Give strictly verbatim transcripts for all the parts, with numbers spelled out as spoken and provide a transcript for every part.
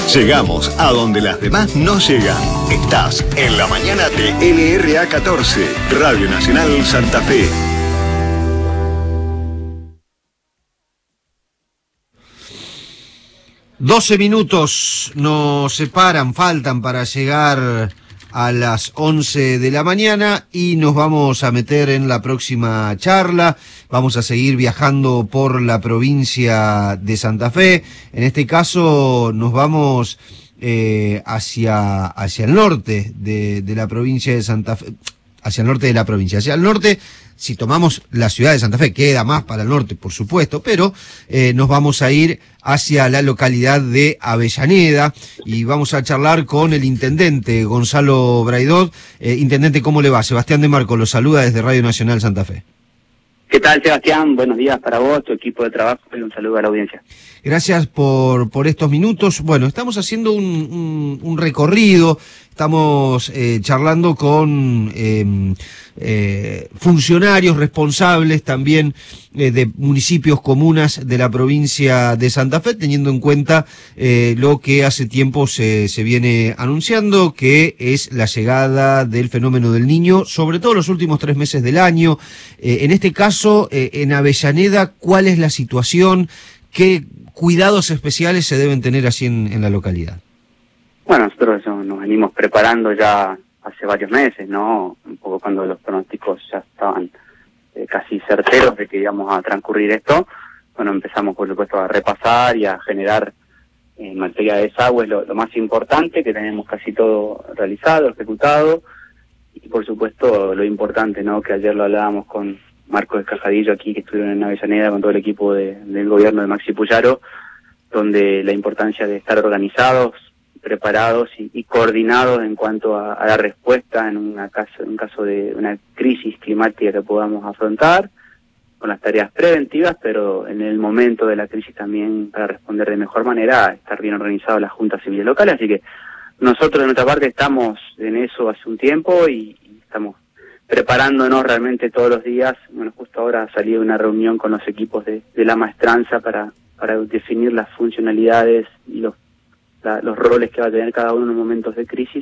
Llegamos a donde las demás no llegan. Estás en la mañana de L R A catorce, Radio Nacional Santa Fe. doce minutos nos separan, faltan para llegar a las once de la mañana y nos vamos a meter en la próxima charla. Vamos a seguir viajando por la provincia de Santa Fe. En este caso nos vamos eh, hacia, hacia el norte de, de la provincia de Santa Fe, hacia el norte de la provincia, hacia el norte. Si tomamos la ciudad de Santa Fe, queda más para el norte, por supuesto, pero eh, nos vamos a ir hacia la localidad de Avellaneda y vamos a charlar con el intendente Gonzalo Braidot. Eh, intendente, ¿cómo le va? Sebastián de Marco lo saluda desde Radio Nacional Santa Fe. ¿Qué tal, Sebastián? Buenos días para vos, tu equipo de trabajo y un saludo a la audiencia. Gracias por, por estos minutos. Bueno, estamos haciendo un, un, un recorrido, estamos eh, charlando con eh, eh, funcionarios responsables también eh, de municipios, comunas de la provincia de Santa Fe, teniendo en cuenta eh, lo que hace tiempo se, se viene anunciando, que es la llegada del fenómeno del Niño, sobre todo los últimos tres meses del año. Eh, en este caso, eh, en Avellaneda, ¿cuál es la situación? ¿Qué cuidados especiales se deben tener así en, en la localidad? Bueno, nosotros nos venimos preparando ya hace varios meses, ¿no? Un poco cuando los pronósticos ya estaban eh, casi certeros de que íbamos a transcurrir esto. Bueno, empezamos por supuesto a repasar y a generar en eh, materia de desagüe lo, lo más importante, que tenemos casi todo realizado, ejecutado, y por supuesto lo importante, ¿no? Que ayer lo hablábamos con Marcos Escajadillo aquí, que estuvieron en Avellaneda con todo el equipo de, del gobierno de Maxi Puyaro, donde la importancia de estar organizados, preparados y, y coordinados en cuanto a, a la respuesta en una caso, en caso de una crisis climática que podamos afrontar, con las tareas preventivas, pero en el momento de la crisis también para responder de mejor manera, estar bien organizados las juntas civiles locales. Así que nosotros de nuestra parte estamos en eso hace un tiempo y, y estamos preparándonos realmente todos los días. Bueno, justo ahora salí de una reunión con los equipos de, de la maestranza para, para definir las funcionalidades y los, la, los roles que va a tener cada uno en momentos de crisis.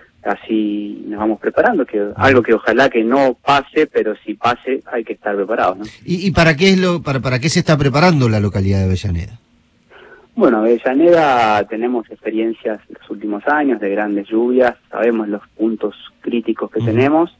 Así nos vamos preparando, que algo que ojalá que no pase, pero si pase hay que estar preparados, ¿no? ¿Y, y para qué es lo para, para qué se está preparando la localidad de Avellaneda? Bueno, Avellaneda tenemos experiencias en los últimos años de grandes lluvias, sabemos los puntos críticos que uh-huh. tenemos,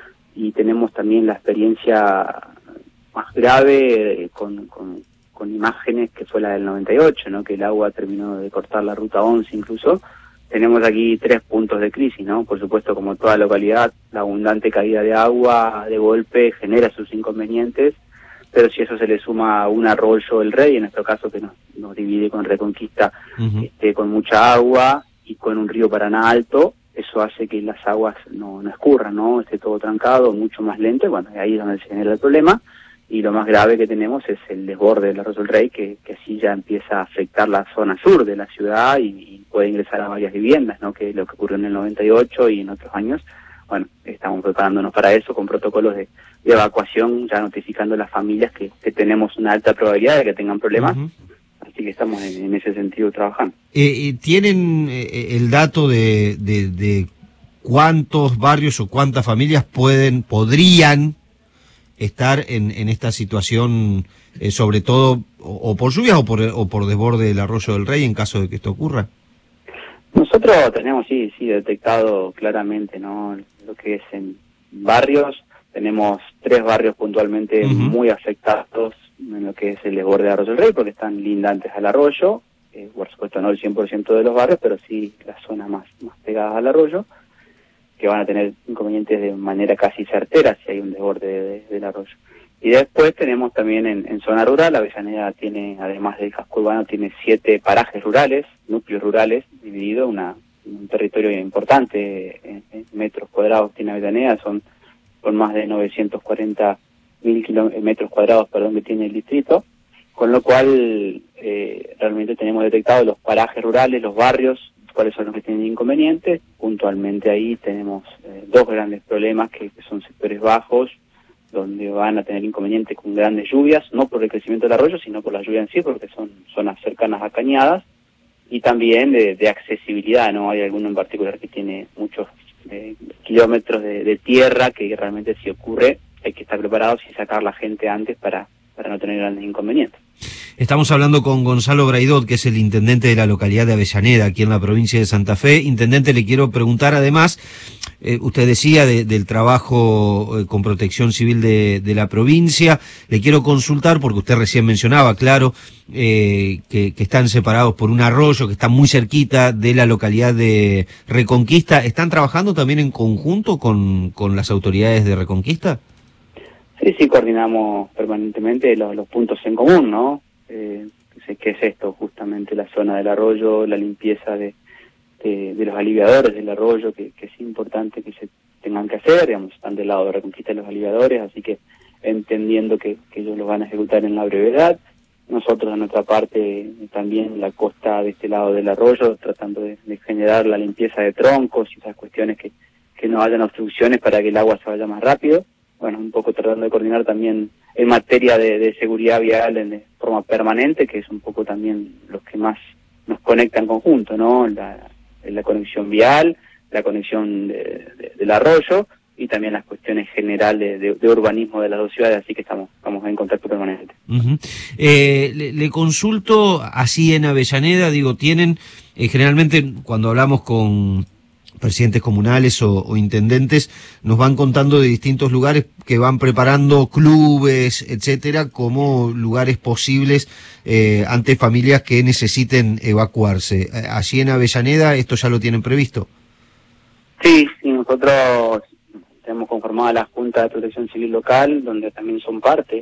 y tenemos también la experiencia más grave con, con, con imágenes que fue la del noventa y ocho, ¿no? Que el agua terminó de cortar la ruta once incluso. Tenemos aquí tres puntos de crisis, ¿no? Por supuesto, como toda localidad, la abundante caída de agua de golpe genera sus inconvenientes, pero si eso se le suma a un arroyo el Rey, en nuestro caso que nos, nos divide con Reconquista, uh-huh. este, con mucha agua y con un río Paraná alto, eso hace que las aguas no, no escurran, ¿no? Esté todo trancado, mucho más lento, y bueno, ahí es donde se genera el problema. Y lo más grave que tenemos es el desborde del arroyo del Rey, que, que así ya empieza a afectar la zona sur de la ciudad y, y puede ingresar a varias viviendas, ¿no? Que es lo que ocurrió en el noventa y ocho y en otros años. Bueno, estamos preparándonos para eso con protocolos de, de evacuación, ya notificando a las familias que, que tenemos una alta probabilidad de que tengan problemas. Uh-huh. Así que estamos en, en ese sentido trabajando. Eh, ¿Tienen eh, el dato de, de, de cuántos barrios o cuántas familias pueden, podrían estar en, en esta situación, eh, sobre todo o, o por lluvias o por, o por desborde del arroyo del Rey, en caso de que esto ocurra? Nosotros tenemos, sí, sí, detectado claramente, ¿no? Lo que es en barrios. Tenemos tres barrios puntualmente uh-huh. muy afectados en lo que es el desborde del arroyo del Rey, porque están lindantes al arroyo. Eh, por supuesto no el cien por ciento de los barrios, pero sí las zonas más, más pegadas al arroyo, que van a tener inconvenientes de manera casi certera si hay un desborde de, de, del arroyo. Y después tenemos también en, en zona rural, Avellaneda tiene, además del casco urbano, tiene siete parajes rurales, núcleos rurales, dividido una, un territorio importante en, en metros cuadrados tiene Avellaneda, son, son más de novecientos cuarenta mil metros cuadrados, perdón, que tiene el distrito, con lo cual eh, realmente tenemos detectado los parajes rurales, los barrios, cuáles son los que tienen inconvenientes. Puntualmente ahí tenemos eh, dos grandes problemas que, que son sectores bajos, donde van a tener inconvenientes con grandes lluvias, no por el crecimiento del arroyo, sino por la lluvia en sí, porque son zonas cercanas a cañadas, y también de, de accesibilidad, ¿no? Hay alguno en particular que tiene muchos eh, kilómetros de, de tierra que realmente si ocurre hay que estar preparados y sacar la gente antes para, para no tener grandes inconvenientes. Estamos hablando con Gonzalo Braidot, que es el intendente de la localidad de Avellaneda, aquí en la provincia de Santa Fe. Intendente, le quiero preguntar además, eh, usted decía de, del trabajo eh, con protección civil de, de la provincia, le quiero consultar, porque usted recién mencionaba, claro, eh, que, que están separados por un arroyo, que está muy cerquita de la localidad de Reconquista. ¿Están trabajando también en conjunto con, con las autoridades de Reconquista? Sí, sí, coordinamos permanentemente los, los puntos en común, ¿no? Eh, ¿Qué es esto? Justamente la zona del arroyo, la limpieza de, de, de los aliviadores del arroyo, que, que es importante que se tengan que hacer, digamos, están del lado de Reconquista los aliviadores, así que entendiendo que, que ellos lo van a ejecutar en la brevedad. Nosotros, de nuestra parte, también la costa de este lado del arroyo, tratando de, de generar la limpieza de troncos y esas cuestiones que, que no hayan obstrucciones para que el agua se vaya más rápido. Bueno, un poco tratando de coordinar también en materia de, de seguridad vial en de forma permanente, que es un poco también los que más nos conectan en conjunto, ¿no? La, la conexión vial, la conexión de, de, del arroyo y también las cuestiones generales de, de urbanismo de las dos ciudades, así que estamos, estamos en contacto permanente. Uh-huh. eh, le, le consulto, así en Avellaneda, digo, tienen, eh, generalmente cuando hablamos con presidentes comunales o, o intendentes, nos van contando de distintos lugares que van preparando clubes, etcétera, como lugares posibles eh, ante familias que necesiten evacuarse. ¿Allí en Avellaneda esto ya lo tienen previsto? Sí, sí, nosotros tenemos conformada la Junta de Protección Civil Local, donde también son parte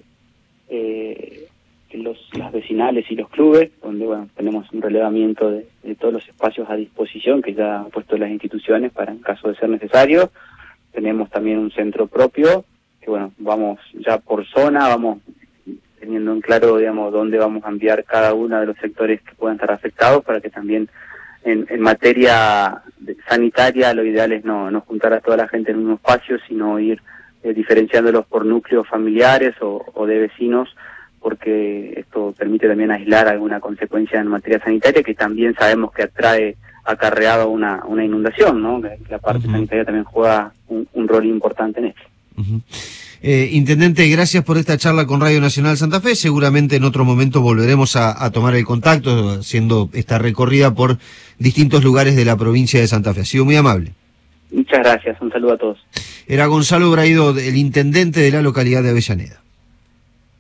eh, los las vecinales y los clubes, donde bueno tenemos un relevamiento de, de todos los espacios a disposición que ya han puesto las instituciones para en caso de ser necesario. Tenemos también un centro propio, que bueno, vamos ya por zona, vamos teniendo en claro, digamos, dónde vamos a enviar cada uno de los sectores que puedan estar afectados, para que también en, en materia de, sanitaria, lo ideal es no, no juntar a toda la gente en un espacio, sino ir eh, diferenciándolos por núcleos familiares o, o de vecinos, porque esto permite también aislar alguna consecuencia en materia sanitaria, que también sabemos que atrae acarreado una, una inundación, ¿no? Que la parte uh-huh. sanitaria también juega un, un rol importante en esto. Uh-huh. Eh, Intendente, gracias por esta charla con Radio Nacional Santa Fe. Seguramente en otro momento volveremos a, a tomar el contacto, haciendo esta recorrida por distintos lugares de la provincia de Santa Fe. Ha sido muy amable. Muchas gracias, un saludo a todos. Era Gonzalo Braidot, el intendente de la localidad de Avellaneda.